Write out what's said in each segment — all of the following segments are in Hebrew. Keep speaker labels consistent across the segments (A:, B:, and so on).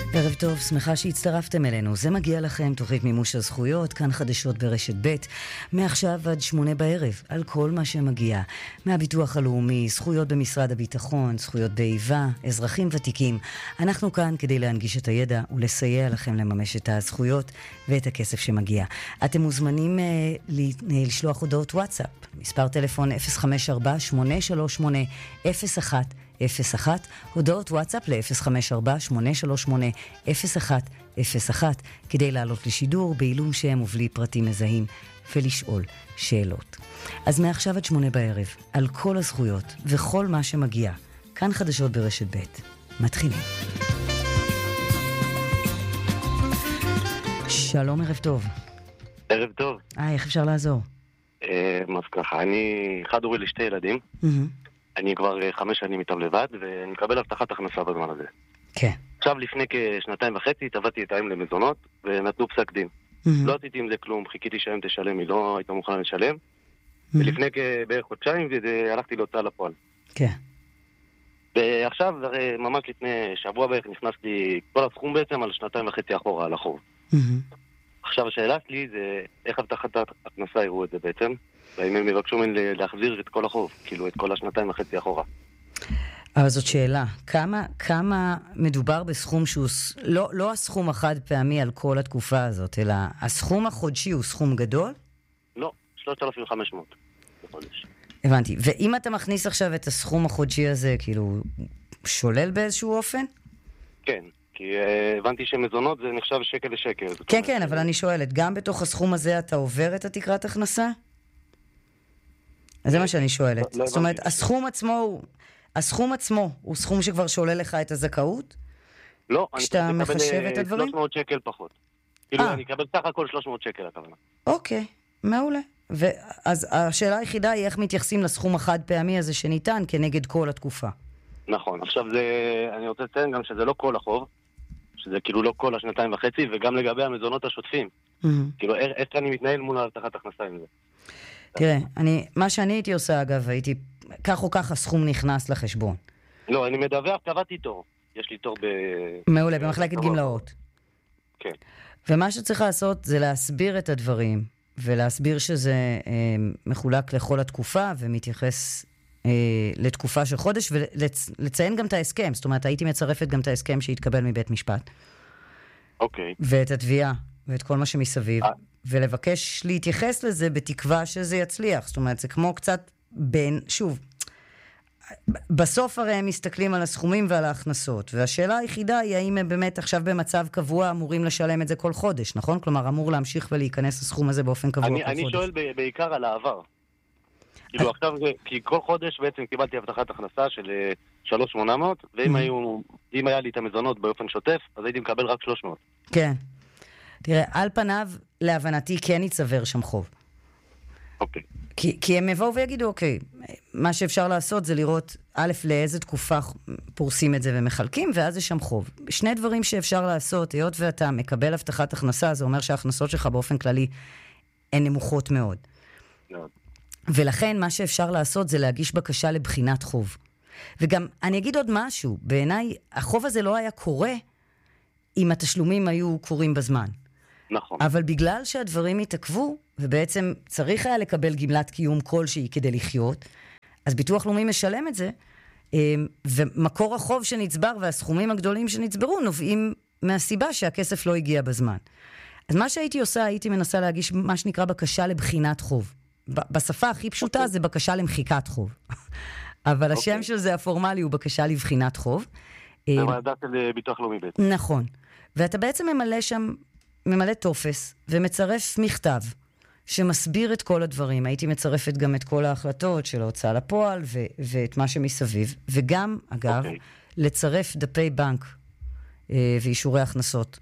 A: ערב טוב, שמחה שהצטרפתם אלינו. זה מגיע לכם, תוכנית מימוש הזכויות, כאן חדשות ברשת ב', מעכשיו עד 8 בערב, על כל מה שמגיע. מהביטוח הלאומי, זכויות במשרד הביטחון, זכויות באיבה, אזרחים ותיקים. אנחנו כאן כדי להנגיש את הידע ולסייע לכם לממש את הזכויות ואת הכסף שמגיע. אתם מוזמנים לשלוח הודעות וואטסאפ, מספר טלפון 054-838-0101, הודעות וואטסאפ ל-054-838-0101, כדי לעלות לשידור בעילום שם ובלי פרטים מזהים ולשאול שאלות. אז מעכשיו עד 8 בערב, על כל הזכויות וכל מה שמגיע, כאן חדשות ברשת ב'. מתחילים. שלום, ערב טוב.
B: ערב טוב.
A: איך אפשר לעזור?
B: אז ככה, אני חד הורי לשתי ילדים. אני כבר 5 שנים איתם לבד, ואני מקבל הבטחת הכנסה בזמן הזה.
A: כן.
B: עכשיו, לפני כשנתיים וחצי, טבעתי את האם למזונות, ונתנו פסק דין. לא עשיתי עם זה כלום, חיכיתי שהאם תשלם, היא לא הייתה מוכנה לשלם. ולפני בערך חודשיים, הלכתי להוצאה לפועל.
A: כן.
B: ועכשיו, ממש לפני שבוע בערך, נכנס לי כל הסכום בעצם על 2.5 אחורה על החוב. עכשיו, השאלה שלי זה, איך הבטחת הכנסה יראו את זה בעצם? והאם הם מבקשו ממני להחזיר את כל החוב, כאילו את כל 2.5 אחורה.
A: אבל זאת שאלה, כמה מדובר בסכום שהוא, לא הסכום החד פעמי על כל התקופה הזאת, אלא הסכום החודשי הוא סכום גדול?
B: לא, 3,500 בחודש.
A: הבנתי, ואם אתה מכניס עכשיו את הסכום החודשי הזה, כאילו, שולל באיזשהו אופן? כן.
B: כי הבנתי שמזונות זה נחשב שקל לשקל.
A: כן, כן, אבל אני שואלת, גם בתוך הסכום הזה אתה עובר את התקרת הכנסה? אז זה מה שאני שואלת. זאת אומרת, הסכום עצמו הוא סכום שכבר שולל לך את הזכאות?
B: לא, אני
A: מקבל
B: 300 שקל פחות. כאילו, אני אקבל סך הכל 300 שקל, הכוונה.
A: אוקיי, מעולה. אז השאלה היחידה היא איך מתייחסים לסכום החד פעמי הזה שניתן כנגד כל התקופה.
B: נכון, עכשיו אני רוצה לציין גם שזה לא כל החוב, שזה כאילו לא כל 2.5, וגם לגבי המזונות השוטפים. כאילו, איך אני מתנהל מול הבטחת הכנסה עם זה?
A: תראה, מה שאני הייתי עושה, אגב, כך או כך הסכום נכנס לחשבון.
B: לא, אני מדווח, קבעתי תור. יש לי תור
A: מעולה, במחלקת גמלאות.
B: כן.
A: ומה שצריך לעשות זה להסביר את הדברים, ולהסביר שזה מחולק לכל התקופה, ומתייחס לתקופה של חודש, ולציין גם את ההסכם. זאת אומרת, הייתי מצרפת גם את ההסכם שהתקבל מבית משפט.
B: אוקיי.
A: ואת התביעה, ואת כל מה שמסביב. ולבקש להתייחס לזה בתקווה שזה יצליח. זאת אומרת, זה כמו קצת שוב, בסוף הרי הם מסתכלים על הסכומים ועל ההכנסות, והשאלה היחידה היא האם הם באמת עכשיו במצב קבוע אמורים לשלם את זה כל חודש, נכון? כלומר, אמור להמשיך ולהיכנס הסכום הזה באופן קבוע כל חודש.
B: אני שואל בעיקר על העבר. כאילו עכשיו, כי כל חודש בעצם קיבלתי הבטחת הכנסה של 3,800, ואם היה לי את המזונות באופן שוטף, אז הייתי מקבל רק 300.
A: כן. תראה, על פניו, להבנתי, כן יצבר שם חוב.
B: אוקיי.
A: כי הם יבואו ויגידו, אוקיי, מה שאפשר לעשות זה לראות, א', לאיזה תקופה פורסים את זה ומחלקים, ואז יש שם חוב. שני דברים שאפשר לעשות, היות ואתה מקבל הבטחת הכנסה, זה אומר שההכנסות שלך באופן כללי הן נמוכות מאוד.
B: מאוד.
A: ולכן מה שאפשר לעשות זה להגיש בקשה לבחינת חוב. וגם, אני אגיד עוד משהו, בעיניי, החוב הזה לא היה קורה אם התשלומים היו קורים בזמן.
B: נכון.
A: אבל בגלל שהדברים התעכבו, ובעצם צריך היה לקבל גמלת קיום כלשהי כדי לחיות, אז ביטוח לאומי משלם את זה, ומקור החוב שנצבר והסכומים הגדולים שנצברו נובעים מהסיבה שהכסף לא הגיע בזמן. אז מה שהייתי עושה, הייתי מנסה להגיש מה שנקרא בקשה לבחינת חוב. בשפה הכי פשוטה זה בקשה למחיקת חוב. אבל השם של זה הפורמלי הוא בקשה לבחינת חוב.
B: זה ועדה של ביטוח לאומי בעצם.
A: נכון. ואתה בעצם ממלא טופס ומצרף מכתב שמסביר את כל הדברים. הייתי מצרפת גם את כל ההחלטות של ההוצאה לפועל ואת מה שמסביב. וגם, אגב, לצרף דפי בנק ואישורי הכנסות.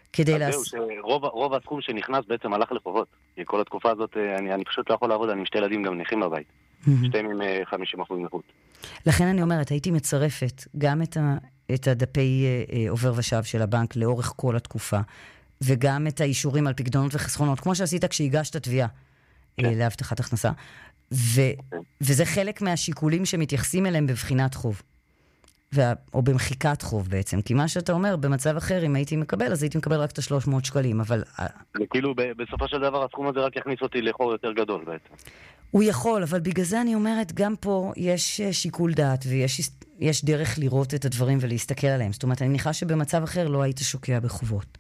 B: רוב הסכום שנכנס בעצם הלך לחובות. כי כל התקופה הזאת, אני פשוט לא יכול לעבוד, אני עם 2 ילדים גם נכים בבית. 2 עם 50% נכות.
A: לכן אני אומרת, הייתי מצרפת גם את הדפי עובר ושב של הבנק לאורך כל התקופה, וגם את האישורים על פקדונות וחסכונות, כמו שעשית כשהגשת תביעה להבטחת הכנסה. וזה חלק מהשיקולים שמתייחסים אליהם בבחינת חוב. או במחיקת חוב בעצם, כי מה שאתה אומר, במצב אחר, אם הייתי מקבל, אז הייתי מקבל רק את ה-300 שקלים, אבל...
B: וכאילו, בסופו של דבר, הסכום הזה רק יכניס אותי לחור יותר גדול בעצם.
A: הוא יכול, אבל בגלל זה אני אומרת, גם פה יש שיקול דעת, ויש דרך לראות את הדברים ולהסתכל עליהם. זאת אומרת, אני מניחה שבמצב אחר לא היית שוקע בחובות.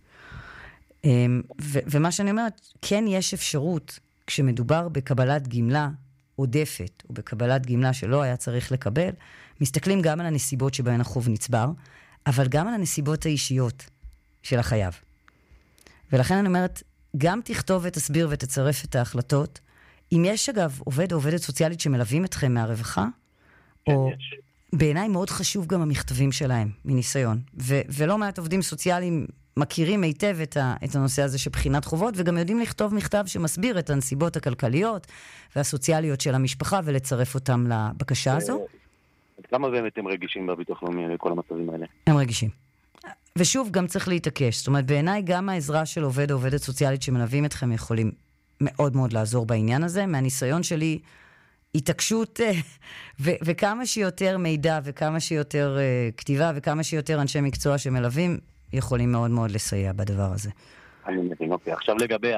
A: ומה שאני אומרת, כן יש אפשרות, כשמדובר בקבלת גמלה עודפת, או בקבלת גמלה שלא היה צריך לקבל, מסתכלים גם על הנסיבות שבהן החוב נצבר, אבל גם על הנסיבות האישיות של החייב. ולכן אני אומרת, גם תכתוב ותסביר ותצרף את ההחלטות. אם יש אגב עובד או עובדת סוציאלית שמלווים אתכם מהרווחה, או בעיניי מאוד חשוב גם המכתבים שלהם, מניסיון. ולא מעט עובדים סוציאליים מכירים היטב את הנושא הזה של בחינת חובות, וגם יודעים לכתוב מכתב שמסביר את הנסיבות הכלכליות והסוציאליות של המשפחה, ולצרף אותם לבקשה הזו.
B: למה באמת הם רגישים בביטוח לאומי לכל המצבים האלה?
A: הם רגישים. ושוב, גם צריך להתעקש. זאת אומרת, בעיניי גם העזרה של עובד או עובדת סוציאלית שמלווים אתכם יכולים מאוד מאוד לעזור בעניין הזה. מהניסיון שלי, התעקשות וכמה שיותר מידע וכמה שיותר כתיבה וכמה שיותר אנשי מקצוע שמלווים, יכולים מאוד מאוד לסייע בדבר הזה.
B: אני מבין, אוקיי. עכשיו לגבי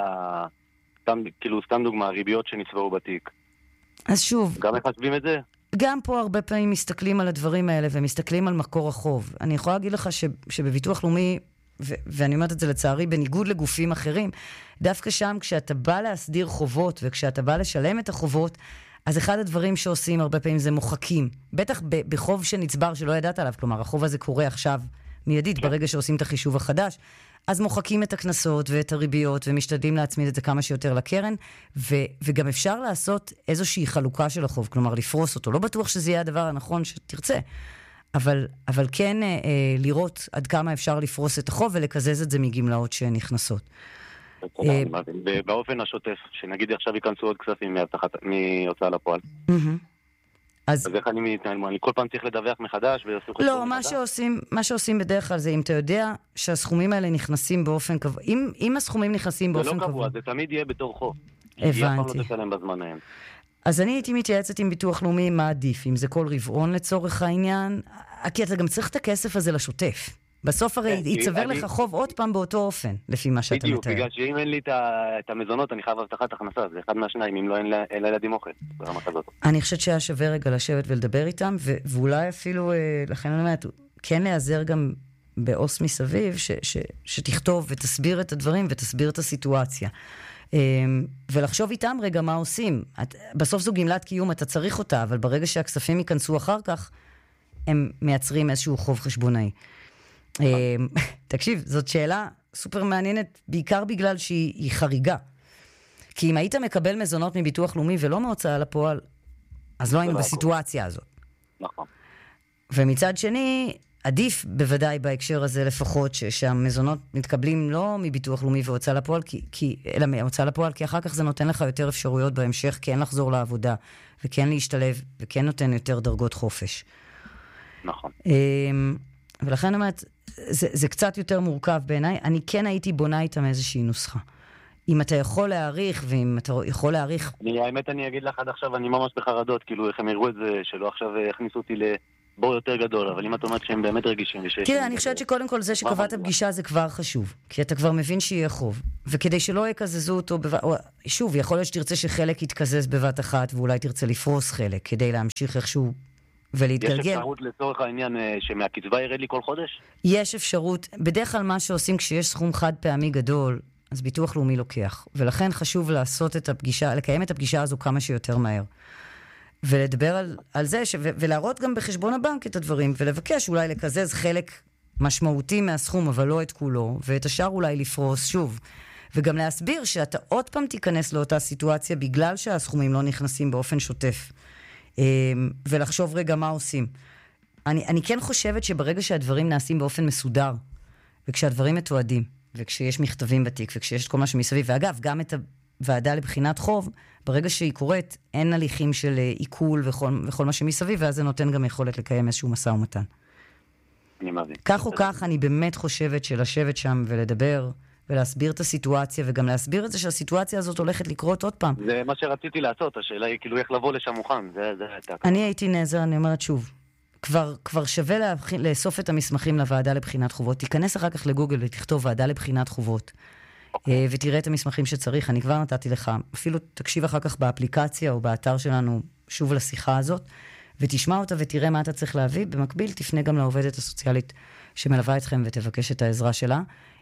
B: סתם דוגמה, הריביות שנצברו בתיק.
A: אז שוב...
B: גם מחשבים את זה?
A: גם פה הרבה פעמים מסתכלים על הדברים האלה, ומסתכלים על מקור החוב. אני יכולה להגיד לך שבביטוח לאומי, ואני אומרת את זה לצערי, בניגוד לגופים אחרים, דווקא שם כשאתה בא להסדיר חובות, וכשאתה בא לשלם את החובות, אז אחד הדברים שעושים הרבה פעמים זה מוחקים. בטח בחוב שנצבר שלא ידעת עליו, כלומר, החוב הזה קורה עכשיו מיידית, ברגע שעושים את החישוב החדש, אז מוחקים את הכנסות ואת הריביות, ומשתדלים להצמיד את זה כמה שיותר לקרן, וגם אפשר לעשות איזושהי חלוקה של החוב, כלומר, לפרוס אותו. לא בטוח שזה יהיה הדבר הנכון שתרצה, אבל כן לראות עד כמה אפשר לפרוס את החוב, ולקזז את זה מגמלאות שנכנסות.
B: באופן השוטף, שנגיד עכשיו ייכנסו עוד כספים מהוצאה לפועל. אז איך אני מתנהל? אני כל פעם צריך לדווח מחדש ויעשו חשבון מחדש?
A: לא, מה שעושים בדרך כלל זה, אם אתה יודע שהסכומים האלה נכנסים באופן קבוע, אם הסכומים נכנסים באופן קבוע...
B: זה לא קבוע, זה תמיד יהיה בתור חוב.
A: הבנתי.
B: לא תשלם בזמן ההם.
A: אז אני הייתי מתייעצת עם ביטוח לאומי מה עדיף, אם זה כל רבעון לצורך העניין, כי אתה גם צריך את הכסף הזה לשוטף. בסוף הרי ייצבר לך חוב עוד פעם באותו אופן, לפי מה שאתה מתאר.
B: בדיוק, בגלל שאם אין לי את המזונות, אני חייב הבטחת הכנסה, זה אחד מהשניים, אם לא אין לילדים אוכל, ברמה כזאת.
A: אני חושבת שהיה שווה רגע לשבת ולדבר איתם, ואולי אפילו, לכן אני אומרת, כן להיעזר גם באוס מסביב, שתכתוב ותסביר את הדברים ותסביר את הסיטואציה. ולחשוב איתם רגע מה עושים. בסוף זו גמלת קיום, אתה צריך אותה, אבל ברגע שהכספים ייכנסו אחר כך, הם מייצרים איזשהו חוב חשבונאי. תקשיב, זאת שאלה סופר מעניינת, בעיקר בגלל שהיא חריגה. כי אם היית מקבל מזונות מביטוח לאומי ולא מהוצאה לפועל, אז לא היינו בסיטואציה הזאת.
B: נכון.
A: ומצד שני, עדיף בוודאי בהקשר הזה לפחות שהמזונות מתקבלים לא מביטוח לאומי והוצאה לפועל, אלא מהוצאה לפועל, כי אחר כך זה נותן לך יותר אפשרויות בהמשך, כן לחזור לעבודה, וכן להשתלב, וכן נותן יותר דרגות חופש.
B: נכון.
A: ולכן אני אומרת, זה קצת יותר מורכב בעיניי. אני כן הייתי בונה איתם איזושהי נוסחה. אם אתה יכול להעריך, ואם אתה יכול להעריך...
B: האמת אני אגיד לך עד עכשיו, אני ממש בחרדות, כאילו איך הם יראו את זה, שלא עכשיו הכניסו אותי לבור יותר גדול, אבל אם את אומרת שהם באמת רגישים...
A: תראה, אני חושבת שקודם כל זה שקבעת הפגישה זה כבר חשוב, כי אתה כבר מבין שיהיה חוב, וכדי שלא יקזזו אותו, שוב, יכול להיות שתרצה שחלק יתקזז בבת אחת, ואולי תרצה לפרוס חלק, כדי להמשיך איכשהו ולהתגלגל.
B: יש אפשרות לצורך העניין שמהקצבה ירד לי כל חודש?
A: יש אפשרות. בדרך כלל מה שעושים כשיש סכום חד פעמי גדול, אז ביטוח לאומי לוקח. ולכן חשוב לעשות את הפגישה, לקיים את הפגישה הזו כמה שיותר מהר. ולדבר על זה, ולהראות גם בחשבון הבנק את הדברים, ולבקש אולי לקזז חלק משמעותי מהסכום, אבל לא את כולו, ואת השאר אולי לפרוס שוב. וגם להסביר שאתה עוד פעם תיכנס לאותה סיטואציה, בגלל שהסכומים לא נכנסים באופן שוטף. ולחשוב רגע מה עושים. אני כן חושבת שברגע שהדברים נעשים באופן מסודר, וכשהדברים מתועדים, וכשיש מכתבים בתיק, וכשיש את כל מה שמסביב, ואגב, גם את הוועדה לבחינת חוב, ברגע שהיא קורית, אין הליכים של עיכול וכל מה שמסביב, ואז זה נותן גם יכולת לקיים איזשהו משא ומתן.
B: אני מבין.
A: כך או כך, אני באמת חושבת שלשבת שם ולדבר, ולהסביר את הסיטואציה, וגם להסביר את זה שהסיטואציה הזאת הולכת לקרות עוד פעם.
B: זה מה שרציתי לעשות, השאלה היא כאילו איך לבוא לשם מוכן, זה הייתה.
A: אני הייתי נעזר, אני אומרת שוב, כבר שווה לאסוף את המסמכים לוועדה לבחינת חובות. תיכנס אחר כך לגוגל ותכתוב ועדה לבחינת חובות, ותראה את המסמכים שצריך. אני כבר נתתי לך, אפילו תקשיב אחר כך באפליקציה או באתר שלנו שוב לשיחה הזאת, ותשמע אותה ותראה מה אתה צריך להביא. במקביל תפנה גם לעובדת הסוציאלית שמלווה אתכם ותבקש את העזרה שלה,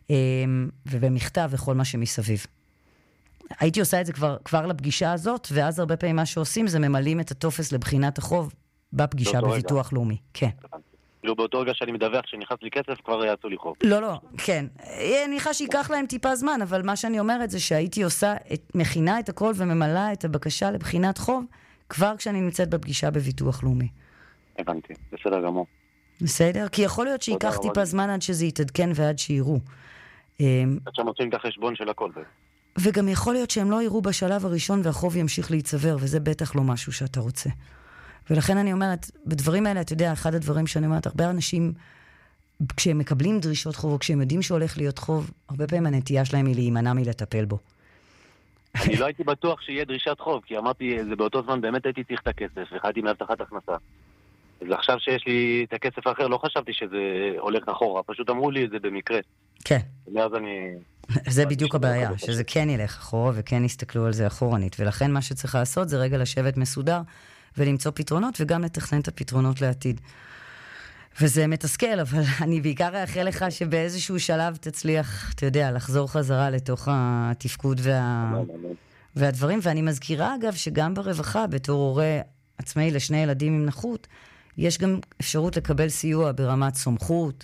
A: ובמכתב וכל מה שמסביב. הייתי עושה את זה כבר לפגישה הזאת, ואז הרבה פעמים מה שעושים זה ממלאים את הטופס לבחינת החוב בפגישה בביטוח לאומי. כן.
B: כאילו באותו רגע שאני מדווח שנכנס לי כסף, כבר יעשו לי חוב.
A: לא, כן. ניחה שיקח להם טיפה זמן, אבל מה שאני אומרת זה שהייתי עושה, מכינה את הכל וממלאה את הבקשה לבחינת חוב, כבר כשאני נמצאת בפגישה בביטוח לאומי.
B: הבנתי, בסדר גמור.
A: בסדר? כי יכול להיות שיקח טיפה זמן עד שזה יתעדכן ועד שיראו.
B: עד שהם מוצאים את החשבון של הכל.
A: וגם יכול להיות שהם לא יראו בשלב הראשון והחוב ימשיך להיצבר, וזה בטח לא משהו שאתה רוצה. ולכן אני אומרת, בדברים האלה, אתה יודע, אחד הדברים שאני אומרת, הרבה אנשים, כשהם מקבלים דרישות חוב, או כשהם יודעים שהולך להיות חוב, הרבה פעמים הנטייה שלהם היא להימנע מלטפל בו.
B: אני לא הייתי בטוח שיהיה דרישת חוב, כי אמרתי, זה באותו זמן באמת הייתי צריך את הכסף, וחייתי מהבטחת הכנסה. אז עכשיו שיש לי את הכסף האחר, לא חשבתי שזה הולך אחורה, פשוט אמרו לי את זה במקרה.
A: כן.
B: ואז אני...
A: זה בדיוק הבעיה, שזה כן ילך אחורה, וכן יסתכלו על זה אחורנית, ולכן מה שצריך לעשות זה רגע לשבת מסודר, ולמצוא פתרונות, וגם לתכנן את הפתרונות לעתיד. וזה מתסכל, אבל אני בעיקר אאחל לך שבאיזשהו שלב תצליח, אתה יודע, לחזור חזרה לתוך התפקוד והדברים. ואני מזכירה, אגב, שגם ברווחה, בתור הורה עצמאי לשני ילדים עם נכות, יש גם אפשרות לקבל סיוע ברמת סומכות,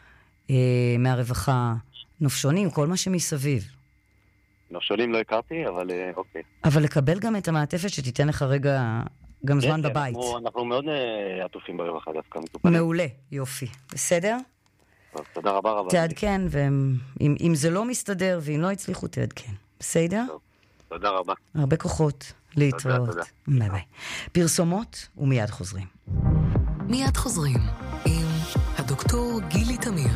A: מהרווחה, נופשונים, כל מה שמסביב.
B: נופשונים לא הכרתי, אבל אוקיי.
A: אבל לקבל גם את המעטפת שתיתן לך רגע... גם זמן בבית.
B: אנחנו מאוד עטופים ברווחה דווקא.
A: מעולה, יופי. בסדר?
B: תודה רבה.
A: תעדכן, ואם זה לא מסתדר, ואם לא הצליחו, תעדכן. בסדר?
B: תודה רבה.
A: הרבה כוחות להתראות.
B: תודה.
A: ביי ביי. פרסומות ומיד חוזרים.
C: מיד חוזרים עם הדוקטור גילי תמיר.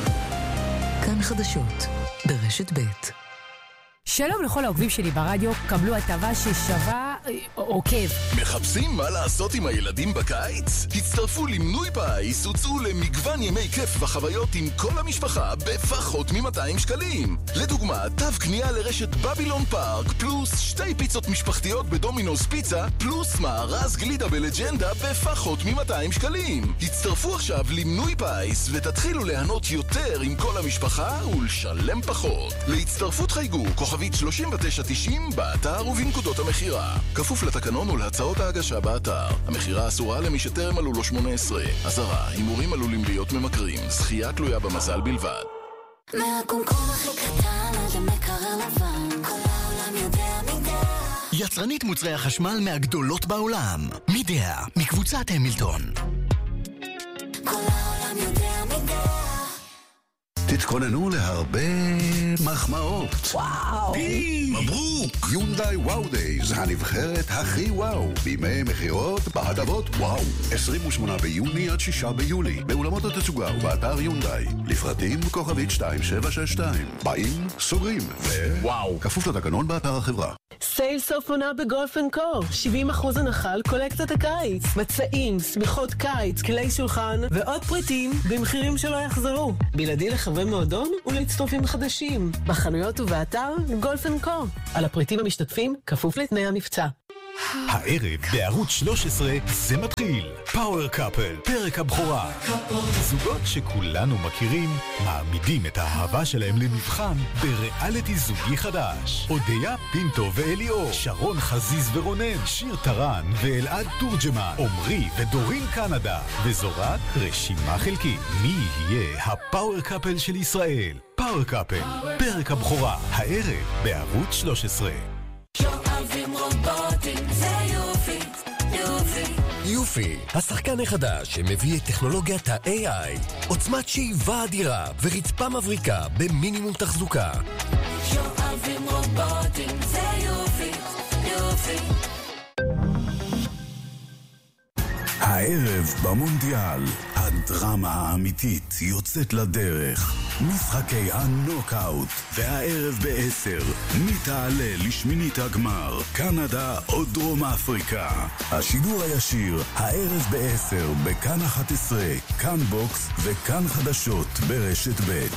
C: כאן חדשות, ברשת ב'.
D: שלום לכל העוקבים שלי ברדיו, קבלו הטבה ששווה עוקב.
E: מחפשים מה לעשות עם הילדים בקיץ? הצטרפו למנוי פיס, הוצאו למגוון ימי כיף וחוויות עם כל המשפחה בפחות מ-200 שקלים. לדוגמה, תו קנייה לרשת בבילון פארק, פלוס 2 פיצות משפחתיות בדומינוס פיצה, פלוס מארז גלידה בלג'נדה בפחות מ-200 שקלים. הצטרפו עכשיו למנוי פיס ותתחילו ליהנות יותר עם כל המשפחה ולשלם פחות. להצטרפות חייגו כוכבית 3990 באתר ובנקודות המחירה. כפוף לתקנון ולהצעות ההגשה באתר. המחירה אסורה למי שטרם מלאו לו 18. אזהרה, הימורים עלולים להיות ממכרים. זכייה תלויה במזל בלבד.
F: מהקומקום הכי קטן עד המקרר לבן, כל העולם יודע מידע.
G: יצרנית מוצרי החשמל מהגדולות בעולם. מידע, מקבוצת המילטון.
F: כל העולם יודע מידע.
H: תתכוננו להרבה מחמאות.
A: וואו!
H: מברוק! יונדאי וואו דייז, הנבחרת הכי וואו. בימי מחירות בהטבות וואו. 28 ביוני עד 6 ביולי. באולמות התצוגה ובאתר יונדאי. לפרטים כוכבית 2762. באים, סוגרים. וואו! כפוף לתקנון באתר החברה.
I: סייל סוף עונה בגולף אנד קור. 70% הנחה על קולקציית הקיץ. מצעים, שמיכות קיץ, כלי שולחן ועוד פריטים במחירים שלא יחזרו. בלעדי לחברי מועדון ולהצטרפים חדשים. בחנויות ובאתר גולף אנד קור. על הפריטים המשתתפים כפוף לתנאי המבצע.
J: הערב בערוץ 13 זה מתחיל. פאוור קאפל, פרק הבכורה. זוגות שכולנו מכירים מעמידים את האהבה שלהם למבחן בריאליטי זוגי חדש. אודיה פינטו ואליאור, שרון חזיז ורונן, שיר טרן ואלעד תורג'מן, עומרי ודורין קנדה. וזו רק רשימה חלקית. מי יהיה הפאוור קאפל של ישראל? פאוור קאפל, פרק הבכורה. הערב בערוץ 13.
G: יופי, השחקן החדש שמביא את טכנולוגיית ה-AI, עוצמת שאיבה אדירה ורצפה מבריקה במינימום תחזוקה.
F: שואבים רובוטים, זה יופי, יופי.
H: הערב במונדיאל, הדרמה האמיתית יוצאת לדרך. משחקי הנוקאוט, והערב ב-10, מי תעלה לשמינית הגמר, קנדה או דרום אפריקה. השידור הישיר, הערב ב-10, בכאן 11, כאן בוקס וכאן חדשות ברשת ב'.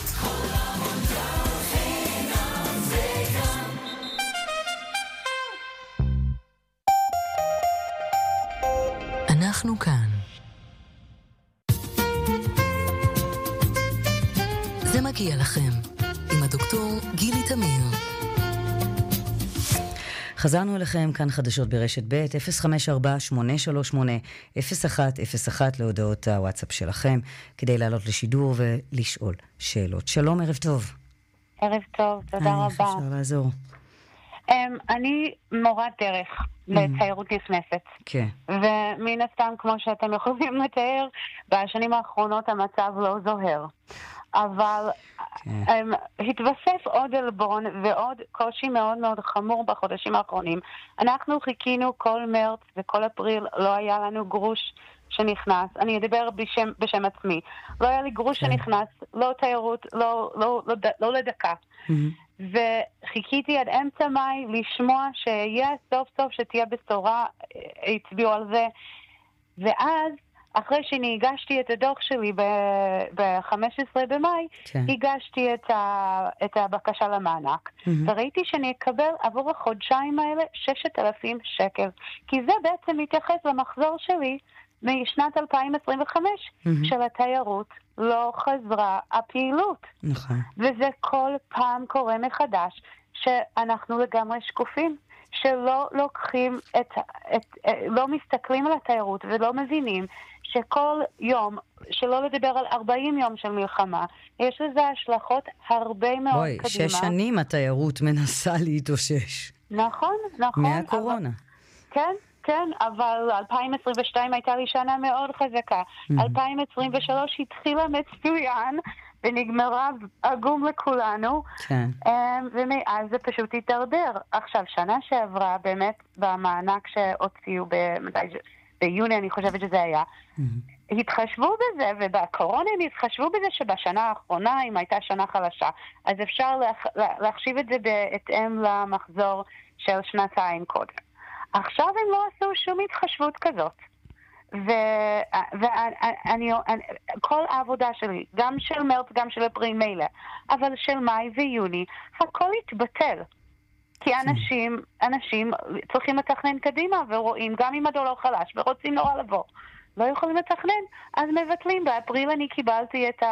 C: אנחנו כאן. זה מגיע לכם עם הדוקטור גילי תמיר.
A: חזרנו אליכם כאן חדשות ברשת ב' 054-838-0101 להודעות הוואטסאפ שלכם, כדי לעלות לשידור ולשאול שאלות. שלום, ערב טוב.
K: ערב טוב, תודה רבה.
A: איך אפשר לעזור?
K: אני מורת דרך לתיירות נכנסת.
A: כן.
K: ומן הסתם, כמו שאתם יכולים לתאר, בשנים האחרונות המצב לא זוהר. אבל התווסף עוד אלבון ועוד קושי מאוד מאוד חמור בחודשים האחרונים. אנחנו חיכינו כל מרץ וכל אפריל, לא היה לנו גרוש שנכנס. אני אדבר בשם עצמי. לא היה לי גרוש שנכנס, לא תיירות, לא לדקה. וחיכיתי עד אמצע מאי לשמוע שיהיה סוף סוף שתהיה בשורה, הצביעו על זה. ואז אחרי שאני הגשתי את הדוח שלי ב-15 במאי, הגשתי את הבקשה למענק. וראיתי שאני אקבל עבור החודשיים האלה 6,000 שקל. כי זה בעצם מתייחס למחזור שלי משנת 2025, של התיירות לא חזרה הפעילות.
A: נכון.
K: וזה כל פעם קורה מחדש, שאנחנו לגמרי שקופים. שלא לוקחים לא מסתכלים על התיירות ולא מבינים שכל יום, שלא לדבר על 40 יום של מלחמה, יש לזה השלכות הרבה מאוד קדימה.
A: 6 שנים התיירות מנסה להתאושש.
K: נכון.
A: מהקורונה.
K: כן, אבל 2022 הייתה לי שנה מאוד חזקה. 2023 התחילה מצוין, ונגמרה עגום לכולנו.
A: כן.
K: ומאז זה פשוט התדרדר. עכשיו, שנה שעברה, באמת, במענק שהוציאו ביוני, אני חושבת שזה היה, התחשבו בזה, ובקורונה הם התחשבו בזה שבשנה האחרונה, אם הייתה שנה חלשה, אז אפשר להחשיב את זה בהתאם למחזור של שנתיים קודם. עכשיו הם לא עשו שום התחשבות כזאת. כל העבודה שלי, גם של מרץ, גם של אפריל מילא, אבל של מאי ויוני, הכל התבטל. כי אנשים צריכים לתכנן קדימה, ורואים גם אם הדולר חלש, ורוצים נורא לבוא. לא יכולים לתכנן, אז מבטלים. באפריל אני קיבלתי את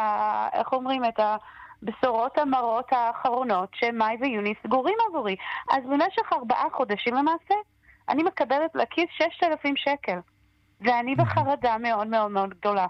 K: הבשורות המרות האחרונות, שמאי ויוני סגורים עבורי. אז במשך 4 חודשים למעשה, אני מקבלת לכיס 6,000 שקל. ואני בחרדה מאוד מאוד מאוד גדולה.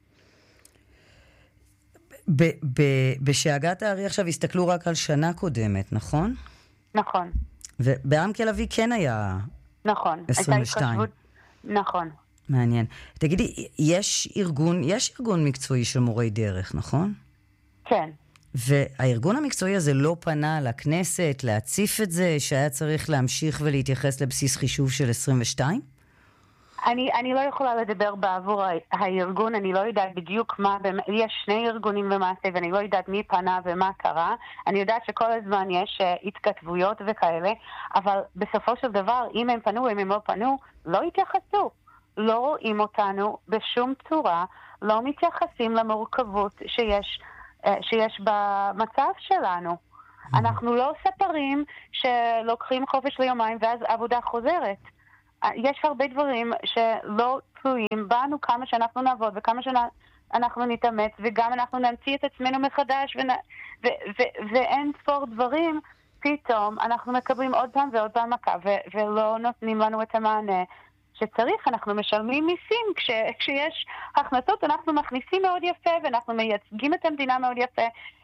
A: בשאגת הארי עכשיו הסתכלו רק על שנה קודמת, נכון?
K: נכון.
A: ובעמק לביא כן היה 22.
K: נכון.
A: מעניין. תגידי, יש ארגון מקצועי של מורי דרך, נכון?
K: כן.
A: והארגון המקצועי הזה לא פנה לכנסת להציף את זה, שהיה צריך להמשיך ולהתייחס לבסיס חישוב של 22?
K: אני לא יכולה לדבר בעבור הארגון, אני לא יודעת בדיוק מה, יש 2 ארגונים במעשה, ואני לא יודעת מי פנה ומה קרה. אני יודעת שכל הזמן יש התכתבויות וכאלה, אבל בסופו של דבר, אם הם פנו, אם הם לא פנו, לא התייחסו. לא רואים אותנו בשום צורה, לא מתייחסים למורכבות שיש במצב שלנו. אנחנו לא ספרים שלוקחים חופש ליומיים ואז עבודה חוזרת. יש הרבה דברים שלא תלויים בנו, כמה שאנחנו נעבוד וכמה שאנחנו נתאמץ, וגם אנחנו נמציא את עצמנו מחדש, ואין ספור דברים, פתאום אנחנו מקבלים עוד פעם ועוד פעם מכה, ולא נותנים לנו את המענה שצריך. אנחנו משלמים מיסים, כשיש הכנסות אנחנו מכניסים מאוד יפה, ואנחנו מייצגים את המדינה מאוד יפה,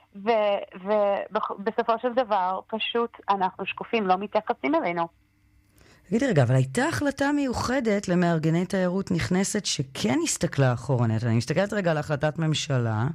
K: ובסופו של דבר פשוט אנחנו שקופים, לא מתייחסים אלינו.
A: תגידי רגע, אבל הייתה החלטה מיוחדת למארגני תיירות נכנסת שכן הסתכלה אחורנית. אני מסתכלת רגע על החלטת ממשלה,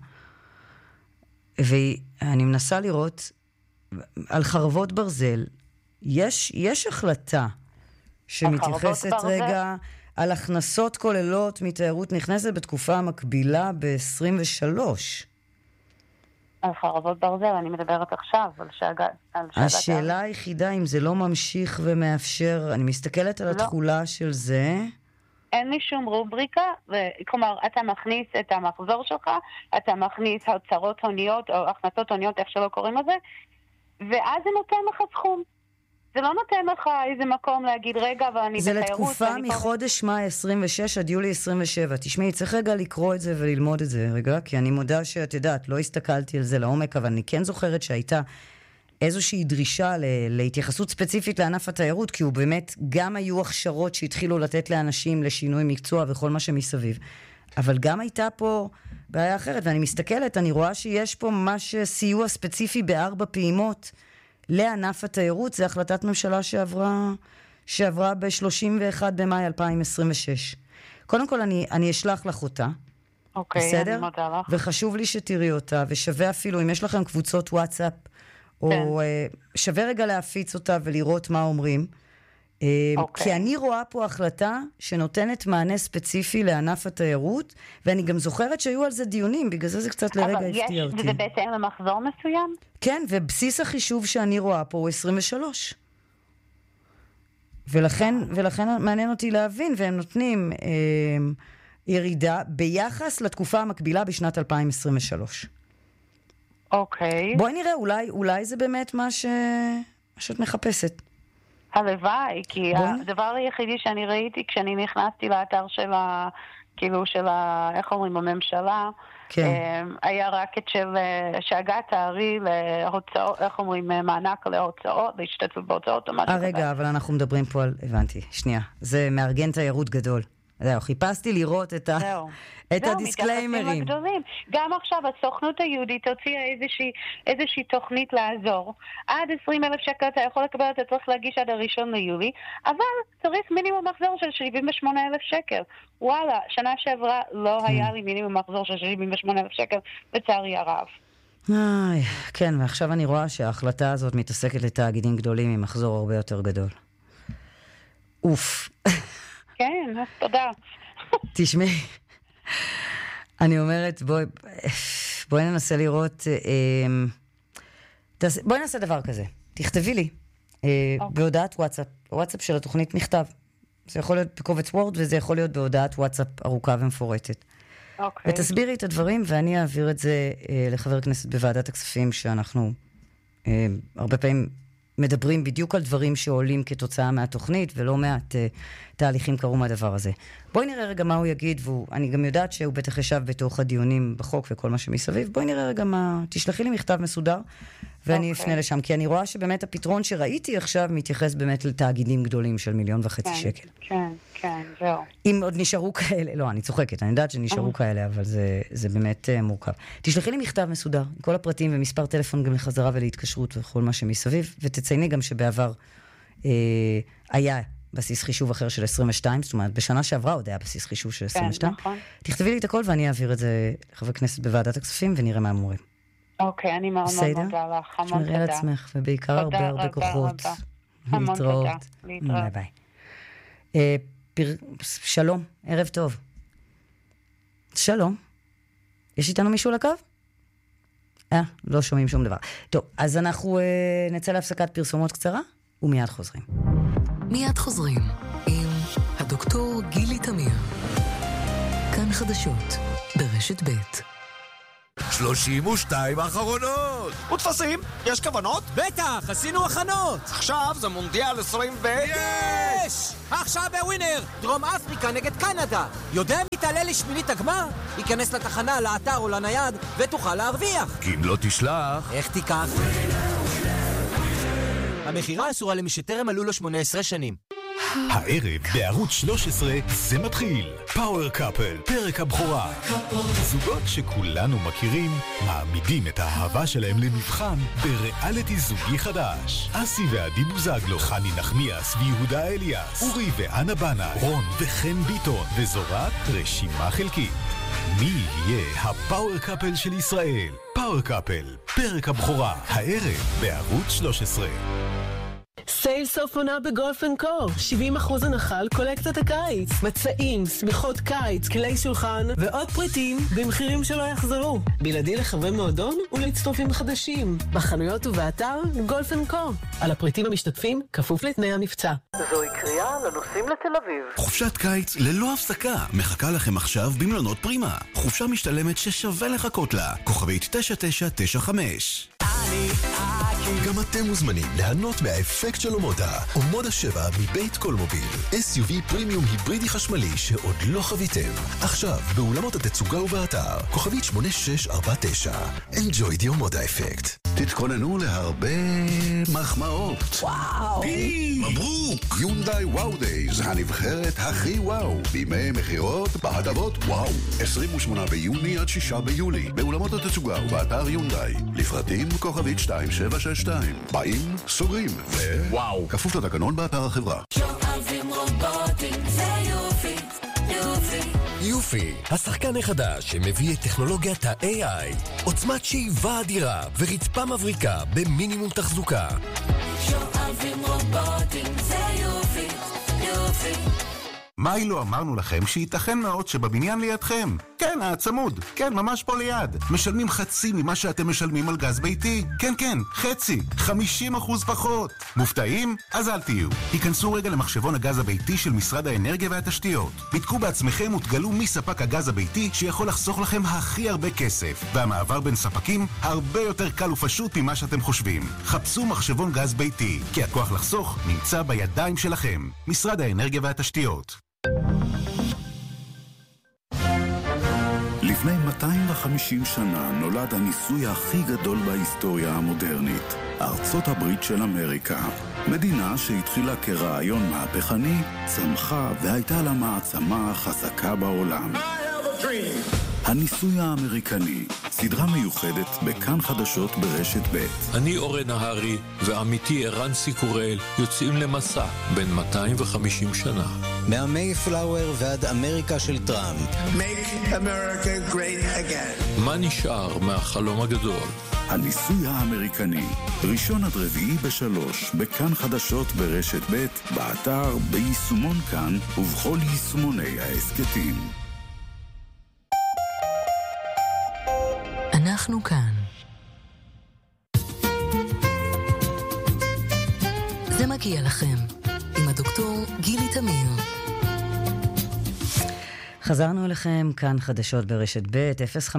A: ואני מנסה לראות על חרבות ברזל. יש החלטה שמתייחסת רגע על הכנסות כוללות מתיירות נכנסת בתקופה המקבילה ב-23.
K: על חרבות ברזל, אני מדברת עכשיו, על שאגת...
A: השאלה היחידה, אם זה לא ממשיך ומאפשר, אני מסתכלת על התחולה של זה.
K: אין לי שום רובריקה, כלומר, אתה מכניס את המחזור שלך, אתה מכניס הצהרות הוניות, או הכנסות הוניות, איך שלא קוראים לזה, ואז זה נותן לך סכום. זה לא נותן לך איזה מקום להגיד, רגע, ואני
A: זה
K: בתיירות...
A: לתקופה מחודש מאי 26 עד יולי 27. תשמעי, צריך רגע לקרוא את זה וללמוד את זה, רגע, כי אני מודה שאת יודעת, לא הסתכלתי על זה לעומק, אבל אני כן זוכרת שהייתה איזושהי דרישה להתייחסות ספציפית לענף התיירות, כי הוא באמת, גם היו הכשרות שהתחילו לתת לאנשים לשינוי מקצוע וכל מה שמסביב. אבל גם הייתה פה בעיה אחרת, ואני מסתכלת, אני רואה שיש פה ממש סיוע ספציפי ב4 פעימות, לענף התיירות. זה החלטת ממשלה שעברה ב-31 במאי 2026. קודם כל אני אשלח לך אותה.
K: אוקיי,
A: בסדר?
K: אני מודה לך.
A: וחשוב לי שתראי אותה, ושווה אפילו, אם יש לכם קבוצות וואטסאפ, או שווה רגע להפיץ אותה ולראות מה אומרים. כי אני רואה פה החלטה שנותנת מענה ספציפי לענף התיירות, ואני גם זוכרת שהיו על זה דיונים, בגלל זה קצת לרגע הפתיע אותי.
K: וזה בהתאם למחזור מסוים?
A: כן, ובסיס החישוב שאני רואה פה הוא 23. ולכן מעניין אותי להבין, והם נותנים ירידה ביחס לתקופה המקבילה בשנת 2023.
K: אוקיי.
A: בואי נראה, אולי זה באמת מה שאת מחפשת.
K: הלוואי, כי הדבר היחידי שאני ראיתי כשאני נכנסתי לאתר של איך אומרים, הממשלה, היה רק את של שאגת הארי להוצאות, איך אומרים, מענק להוצאות, להשתתפות בהוצאות או משהו כזה.
A: רגע, אבל אנחנו מדברים פה על, הבנתי, שנייה, זה מארגן תיירות גדול. זהו, חיפשתי לראות את הדיסקליימרים.
K: גם עכשיו הסוכנות היהודית הוציאה איזושהי תוכנית לעזור. עד 20,000 שקל אתה יכול לקבל, אתה צריך להגיש עד 1 ליולי, אבל צריך מינימום מחזור של 78,000 שקל. וואלה, שנה שעברה לא היה לי מינימום מחזור של 78,000 שקל, לצערי הרב.
A: כן, ועכשיו אני רואה שההחלטה הזאת מתעסקת לתאגידים גדולים עם מחזור הרבה יותר גדול. אוף.
K: כן, תודה.
A: תשמעי, אני אומרת, בואי ננסה לראות, בואי נעשה דבר כזה, תכתבי לי בהודעת וואטסאפ, וואטסאפ של התוכנית מכתב, זה יכול להיות בקובץ וורד וזה יכול להיות בהודעת וואטסאפ ארוכה ומפורטת. ותסבירי את הדברים ואני אעביר את זה לחבר כנסת בוועדת הכספים, שאנחנו הרבה פעמים מדברים בדיוק על דברים שעולים כתוצאה מהתוכנית, ולא מעט תהליכים קרו מהדבר הזה. בואי נראה רגע מה הוא יגיד, ואני גם יודעת שהוא בטח ישב בתוך הדיונים בחוק וכל מה שמסביב. בואי נראה רגע מה, תשלחי לי מכתב מסודר, ואני אפנה לשם, כי אני רואה שבאמת הפתרון שראיתי עכשיו מתייחס באמת לתאגידים גדולים של 1.5 מיליון שקל.
K: כן, זהו.
A: אם עוד נשארו כאלה, לא, אני צוחקת, אני יודעת שנשארו כאלה, אבל זה באמת מורכב. תשלחי לי מכתב מסודר, עם כל הפרטים ומספר טלפון גם לחזרה ולהתקשרות וכל מה שמסביב, ותצייני גם שבעבר היה בסיס חישוב אחר של 22, זאת אומרת, בשנה שעברה עוד היה בסיס חישוב של 22. תכתבי לי את הכל ואני אעביר את זה לחבר כנסת בוועדת הכספים ונראה מה אמורים.
K: אוקיי, אני מאוד מודה לך, המון תודה.
A: שמרי על עצמך, ובעיקר הרבה כוחות. להתראות. ביי ביי. שלום, ערב טוב. שלום. יש איתנו מישהו לקו? לא שומעים שום דבר. טוב, אז אנחנו נצא להפסקת פרסומות קצרה, ומיד חוזרים.
C: מיד חוזרים עם הדוקטור גילי תמיר. כאן חדשות, ברשת ב'.
L: 32 האחרונות!
M: ותפסים? יש כוונות?
N: בטח, עשינו הכנות!
M: עכשיו זה מונדיאל 20
N: יש! עכשיו בווינר, דרום אפריקה נגד קנדה. יודע מי תעלה לשמינית הגמר? ייכנס לתחנה, לאתר או לנייד, ותוכל להרוויח.
L: כי אם לא תשלח...
N: איך תיקח? המחירה אסורה למי שטרם מלאו לו 18 שנים.
J: הערב בערוץ 13 זה מתחיל. פאוור קאפל, פרק הבכורה. זוגות שכולנו מכירים מעמידים את האהבה שלהם למבחן בריאליטי זוגי חדש. אסי ועדי בוזגלו, חני נחמיאס ויהודה אליאס, אורי ואנה בנה, רון וחן ביטון, וזו רק רשימה חלקית. מי יהיה הפאוור קאפל של ישראל? פאוור קאפל, פרק הבכורה, הערב בערוץ 13.
I: סייל סוף עונה בגולף אנד קו. 70% הנחה על קולקציית הקיץ. מצעים, שמיכות קיץ, כלי שולחן ועוד פריטים במחירים שלא יחזרו. בלעדי לחברי מועדון ולהצטרפים חדשים. בחנויות ובאתר גולף אנד קו. על הפריטים המשתתפים כפוף לתנאי המבצע.
O: זוהי קריאה לנוסעים לתל אביב.
H: חופשת קיץ ללא הפסקה מחכה לכם עכשיו במלונות פרימה. חופשה משתלמת ששווה לחכות לה. כוכבית 9995.
G: גם אתם מוזמנים ליהנות מהאפקט של אומודה. אומודה 7 מבית קולמוביל. SUV פרימיום היברידי חשמלי שעוד לא חוויתם. עכשיו באולמות התצוגה ובאתר. כוכבית 8649. Enjoy the אומודה אפקט.
H: תתכוננו להרבה מחמאות.
G: וואו.
H: מברוק. יונדאי וואו דייז, הנבחרת הכי וואו. בימי מחירות בהטבות וואו. 28 ביוני עד 6 ביולי. באולמות התצוגה ובאתר יונדאי. לפרטים כוכבית 2762. באים, סוגרים, וואו. כפוף לתקנון באתר החברה.
F: שואבים רובוטים, זה יופי, יופי.
G: יופי, השחקן החדש שמביא את טכנולוגיית ה-AI, עוצמת שאיבה אדירה ורצפה מבריקה במינימום תחזוקה.
F: שואבים רובוטים, זה יופי, יופי.
P: מה לא אמרנו לכם שייתכן מאוד שבבניין לידכם? כן, הצמוד. כן, ממש פה ליד. משלמים חצי ממה שאתם משלמים על גז ביתי. כן, כן, חצי. 50% פחות. מופתעים? אז אל תהיו. היכנסו רגע למחשבון הגז הביתי של משרד האנרגיה והתשתיות. בדקו בעצמכם ותגלו מי ספק הגז הביתי שיכול לחסוך לכם הכי הרבה כסף. והמעבר בין ספקים הרבה יותר קל ופשוט ממה שאתם חושבים. חפשו מחשבון גז ביתי, כי הכוח לחסוך נמצא בידיים שלכם. משרד האנרגיה והתשתיות.
H: לפני 250 שנה נולד הניסוי הכי גדול בהיסטוריה המודרנית, ארצות הברית של אמריקה. מדינה שהתחילה כרעיון מהפכני, צמחה והייתה לה מעצמה חזקה בעולם. הניסוי האמריקני, סדרה מיוחדת בכאן חדשות ברשת ב'.
Q: אני אורן נהרי ועמיתי ערן סיקורל יוצאים למסע בין 250 שנה.
R: מהמייפלאואר ועד אמריקה של טראמפ.
S: Make America great again.
Q: מה נשאר מהחלום הגדול?
H: הניסוי האמריקני, ראשון עד רביעי ב3, בכאן חדשות ברשת ב', באתר, ביישומון כאן ובכל יישומוני העסקתים.
C: אנחנו כאן. זה מגיע לכם עם הדוקטור גילי תמיר.
A: חזרנו אליכם כאן חדשות ברשת ב'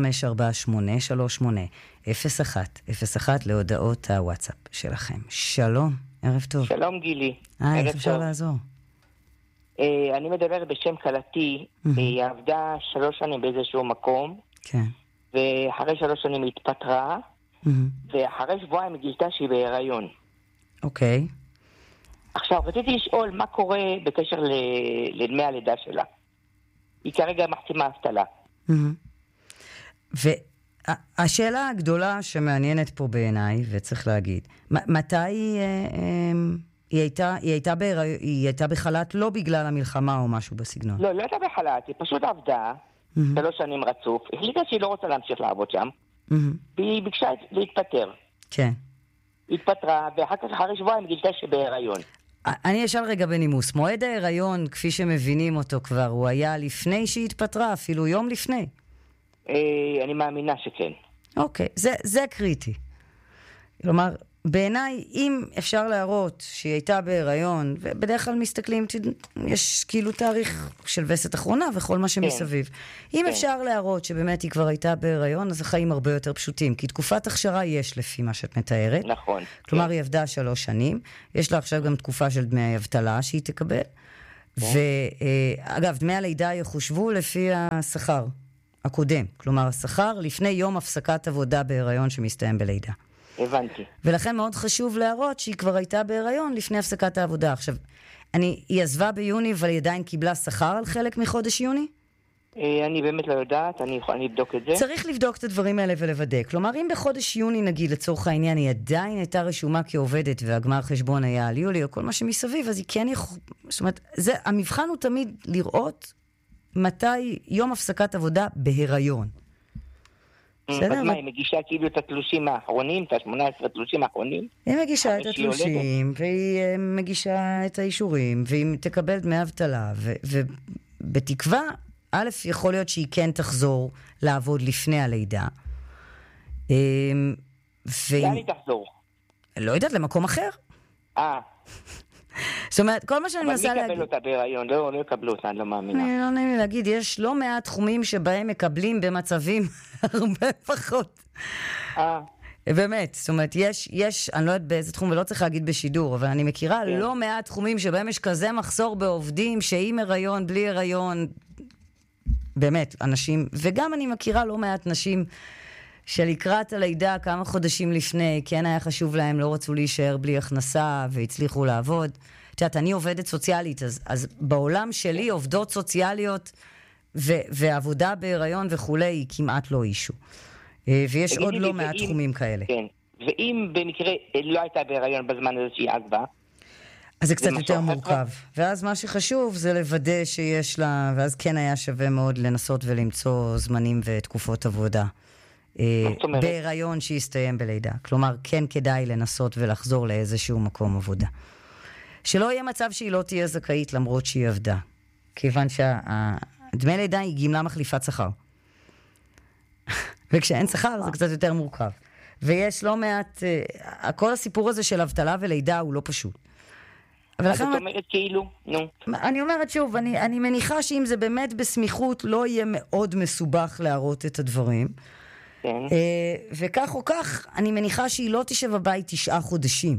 A: 0548380101 להודעות הוואטסאפ שלכם. שלום, ערב טוב.
T: שלום גילי.
A: איך אפשר לעזור?
T: אני מדבר בשם קלתי, היא עבדה 3 שנים באיזשהו מקום.
A: כן.
T: ואחרי 3 שנים היא התפטרה, ואחרי שבועיים היא גילתה שהיא בהיריון.
A: אוקיי.
T: עכשיו, רציתי לשאול מה קורה בקשר לדמי הלידה שלה. היא כרגע מחתימה אבטלה.
A: והשאלה הגדולה שמעניינת פה בעיניי, וצריך להגיד, מתי היא הייתה בחל"ת לא בגלל המלחמה או משהו בסגנון?
T: לא הייתה בחל"ת, היא פשוט עבדה 3 שנים רצוף, החליטה שהיא לא רוצה להמשיך לעבוד שם, והיא ביקשה להתפטר.
A: כן.
T: היא התפטרה, ואחר כך אחרי שבועיים גילתה שבהיריון.
A: אני אשאל רגע בנימוס, מועד ההיריון, כפי שמבינים אותו כבר, הוא היה לפני שהיא התפטרה, אפילו יום לפני?
T: אני מאמינה שכן.
A: אוקיי, זה קריטי. כלומר, בעיניי, אם אפשר להראות שהיא הייתה בהיריון, ובדרך כלל מסתכלים, יש כאילו תאריך של וסת אחרונה וכל מה שמסביב. אם אפשר להראות שבאמת היא כבר הייתה בהיריון, אז החיים הרבה יותר פשוטים, כי תקופת הכשרה יש לפי מה שאת מתארת.
T: נכון.
A: כלומר, היא עבדה 3 שנים, יש לה עכשיו גם תקופה של דמי אבטלה שהיא תקבל, ואגב, דמי הלידה יחושבו לפי השכר הקודם, כלומר, השכר לפני יום הפסקת עבודה בהיריון שמסתיים בלידה.
T: הבנתי.
A: ולכן מאוד חשוב להראות שהיא כבר הייתה בהיריון לפני הפסקת העבודה. עכשיו, היא עזבה ביוני, אבל היא עדיין קיבלה שכר על חלק מחודש יוני?
T: אני באמת לא יודעת, אני אבדוק את זה.
A: צריך לבדוק את הדברים האלה ולוודא. כלומר, אם בחודש יוני, נגיד, לצורך העניין, היא עדיין הייתה רשומה כעובדת, והגמר חשבון היה על יולי, או כל מה שמסביב, אז היא כן זאת אומרת, המבחן הוא תמיד לראות מתי יום הפסקת עבודה בהיריון. בסדר?
T: אז מה, היא מגישה כאילו את התלושים האחרונים, את ה-18 תלושים האחרונים?
A: היא מגישה את התלושים, והיא מגישה את האישורים, והיא תקבל דמי אבטלה, ובתקווה, א', יכול להיות שהיא כן תחזור לעבוד לפני הלידה.
T: לאן היא תחזור?
A: לא יודעת, למקום אחר. זאת אומרת, כל מה שאני מנסה להגיד...
T: אבל מי יקבל אותה בהיריון? לא יקבלו אותה, אני לא מאמינה.
A: אני לא נעים לי להגיד, יש לא מעט תחומים שבהם מקבלים במצבים הרבה פחות. באמת, זאת אומרת, יש, אני לא יודעת באיזה תחום, ולא צריך להגיד בשידור, אבל אני מכירה לא מעט תחומים שבהם יש כזה מחסור בעובדים, שעם הריון, בלי הריון, באמת, אנשים, וגם אני מכירה לא מעט נשים שלקראת הלידה כמה חודשים לפני, כן היה חשוב להם, לא רצו להישאר בלי הכנסה, והצליחו לעבוד. את יודעת, אני עובדת סוציאלית, אז בעולם שלי עובדות סוציאליות, ועבודה בהיריון וכולי, היא כמעט לא אישו. ויש עוד לא מעט תחומים כאלה.
T: כן, ואם במקרה לא הייתה בהיריון בזמן הזה שהיא עזבה,
A: אז זה קצת יותר מורכב. ואז מה שחשוב זה לוודא שיש לה, ואז כן היה שווה מאוד לנסות ולמצוא זמנים ותקופות עבודה. בהיריון שיסתיים בלידה. כלומר, כן כדאי לנסות ולחזור לאיזשהו מקום עבודה. שלא יהיה מצב שהיא לא תהיה זכאית למרות שהיא עבדה. כיוון שהדמי לידה היא גמלה מחליפת שכר. וכשאין שכר זה קצת יותר מורכב. ויש לא מעט, כל הסיפור הזה של אבטלה ולידה הוא לא פשוט.
T: אז את אומרת כאילו, נו.
A: אני אומרת שוב, אני מניחה שאם זה באמת בסמיכות לא יהיה מאוד מסובך להראות את הדברים.
T: כן.
A: וכך או כך, אני מניחה שהיא לא תשב בבית 9 חודשים.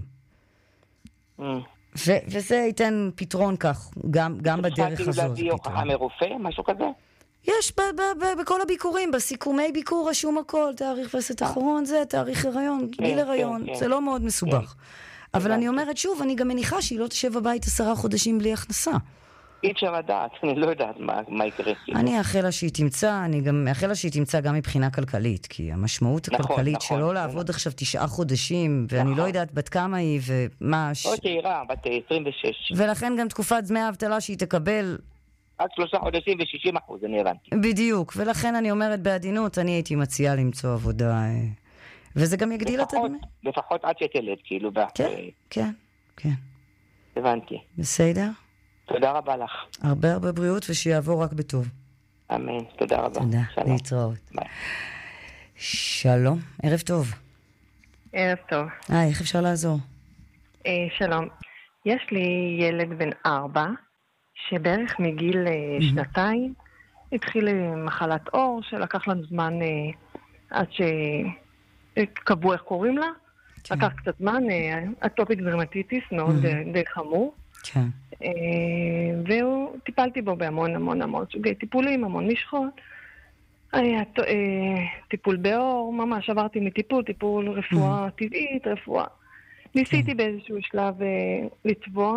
A: וזה ייתן פתרון כך, גם בדרך הזאת.
T: אפשר להביא הוכחה מרופא, משהו כזה?
A: יש בכל הביקורים, בסיכומי ביקור רשום הכל, תאריך וסת אחרון, זה תאריך הריון, גיל הריון, זה לא מאוד מסובך. אבל אני אומרת שוב, אני גם מניחה שהיא לא תשב בבית 10 חודשים בלי הכנסה.
T: אי אפשר לדעת, אני לא יודעת מה יקרה.
A: אני מאחל לה שהיא תמצא, אני גם מאחל לה שהיא תמצא גם מבחינה כלכלית, כי המשמעות הכלכלית שלא לעבוד עכשיו 9 חודשים, ואני לא יודעת בת כמה היא ומה...
T: עוד צעירה, בת 26.
A: ולכן גם תקופת דמי האבטלה שהיא תקבל...
T: עד 3 חודשים ו60%, אני הבנתי.
A: בדיוק, ולכן אני אומרת בעדינות, אני הייתי מציעה למצוא עבודה... וזה גם יגדיל את הדמי.
T: לפחות עד שתלד, כאילו.
A: כן.
T: הבנתי.
A: בסדר?
T: תודה רבה לך.
A: הרבה בריאות ושיעבור רק בטוב.
T: אמן, תודה רבה.
A: תודה, להתראות.
T: ביי.
A: שלום, ערב טוב.
U: ערב טוב.
A: איך אפשר לעזור?
U: שלום. יש לי ילד בן 4, שבערך מגיל 2 התחיל מחלת עור, שלקח לנו זמן עד שקבעו איך קוראים לה. לקח קצת זמן, אטופיק דרמטיטיס, מאוד די חמור.
A: כן.
U: והוא, טיפלתי בו בהמון סוגי טיפולים, המון משחות. היה טיפול באור, ממש עברתי טיפול רפואה טבעית, רפואה. ניסיתי באיזשהו שלב לתבוע